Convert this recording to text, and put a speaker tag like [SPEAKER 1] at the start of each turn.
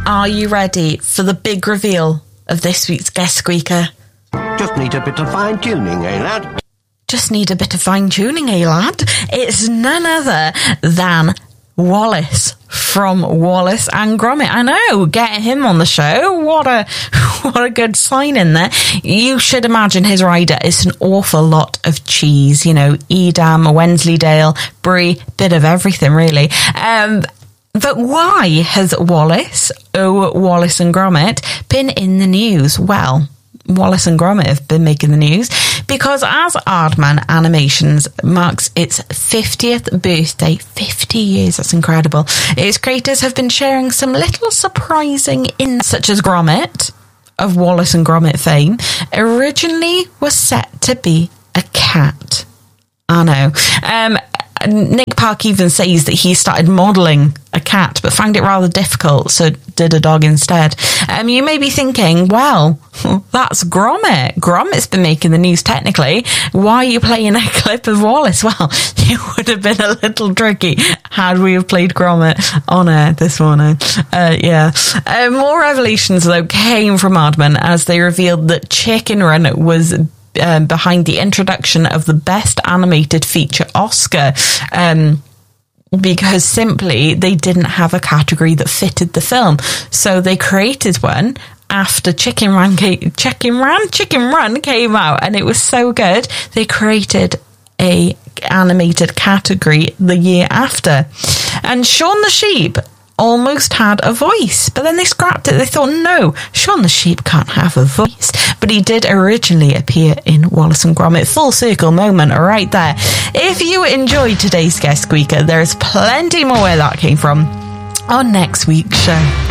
[SPEAKER 1] are you ready for the big reveal of this week's guest squeaker?
[SPEAKER 2] Just need a bit of fine-tuning, eh, lad?
[SPEAKER 1] Just need a bit of fine-tuning, eh, lad? It's none other than Wallace from Wallace and Gromit. I know, get him on the show. What a good sign in there. You should imagine his rider is an awful lot of cheese. You know, Edam, Wensleydale, Brie, bit of everything, really. But why has Wallace and Gromit been in the news? Well, Wallace and Gromit have been making the news because as Aardman Animations marks its 50th birthday, 50 years, that's incredible, its creators have been sharing some little surprising such as Gromit, of Wallace and Gromit fame, originally was set to be a cat. I know. Nick Park even says that he started modelling a cat but found it rather difficult, so did a dog instead. You may be thinking, well, that's Gromit. Gromit's been making the news technically. Why are you playing a clip of Wallace? Well, it would have been a little tricky had we have played Gromit on air this morning. More revelations, though, came from Aardman as they revealed that Chicken Run was behind the introduction of the Best Animated Feature Oscar, because simply they didn't have a category that fitted the film. So they created one after Chicken Run came out, and it was so good they created a animated category the year after. And Shaun the Sheep almost had a voice, but then they scrapped it. They thought, no, Shaun the Sheep can't have a voice. But he did originally appear in Wallace and Gromit. Full circle moment right there. If you enjoyed today's guest squeaker, there is plenty more where that came from on next week's show.